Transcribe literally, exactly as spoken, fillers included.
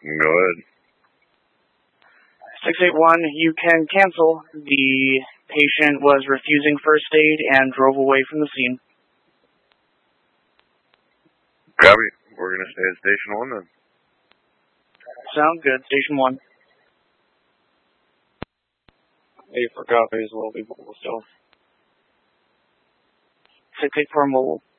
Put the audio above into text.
Go ahead. six eight one, you can cancel. The patient was refusing first aid and drove away from the scene. Copy. We're going to stay at Station one then. Sounds good. Station one. eight four copy as well, be mobile still. six eight four mobile.